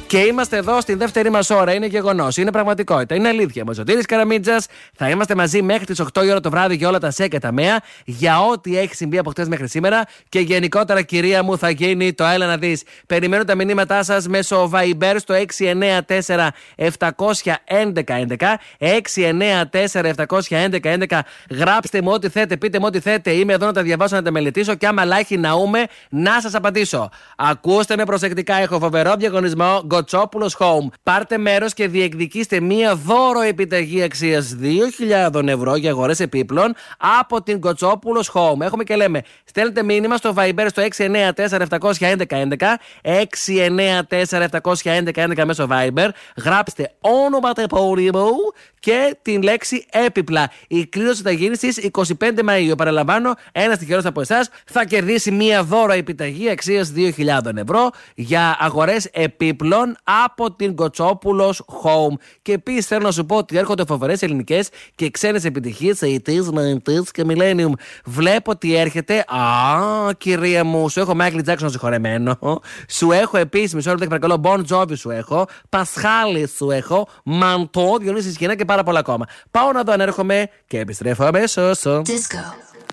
Και είμαστε εδώ στην δεύτερη μας ώρα. Είναι γεγονός, είναι πραγματικότητα, είναι αλήθεια. Ο Σωτήρης Καραμίτζας. Θα είμαστε μαζί μέχρι τις 8 η ώρα το βράδυ για όλα τα σε και τα μέα. Για ό,τι έχει συμβεί από χτες μέχρι σήμερα. Και γενικότερα, κυρία μου, θα γίνει το έλα να δεις. Περιμένω τα μηνύματά σας μέσω Viber στο 694-711-11. 694-711-11. Γράψτε μου ό,τι θέτε, πείτε μου ό,τι θέτε. Είμαι εδώ να τα διαβάσω, να τα μελετήσω. Και άμα λάχει ναούμε, να σας απαντήσω. Ακούστε με προσεκτικά, έχω φοβερό διαγωνισμό. Γκοτσόπουλος Home. Πάρτε μέρος και διεκδικήστε μία δώρο επιταγή αξίας 2.000 ευρώ για αγορές επίπλων από την Γκοτσόπουλος Home. Έχουμε και λέμε, στέλνετε μήνυμα στο Viber στο 694-711-11. 694-711-11 μέσω Viber. Γράψτε όνομα τεπώνυμο και την λέξη έπιπλα. Η κλήρωση θα γίνει στις 25 Μαΐου. Παραλαμβάνω, ένας τυχερός από εσάς θα κερδίσει μία δώρο επιταγή αξίας 2.000 ευρώ για αγορές επίπλων από την Γκοτσόπουλος Home. Και επίσης θέλω να σου πω ότι έρχονται φοβερές ελληνικές και ξένες επιτυχίες 80s, 90s και Millennium. Βλέπω ότι έρχεται. Κυρία μου, σου έχω Michael Jackson συγχωρεμένο. Σου έχω επίσης, μισό λεπτό παρακαλώ, Bon Jovi σου έχω. Πασχάλη σου έχω. Μαντό, Διονύση Σκηνά και πάρα πολλά ακόμα. Πάω να δω αν έρχομαι και επιστρέφω αμέσως. Disco.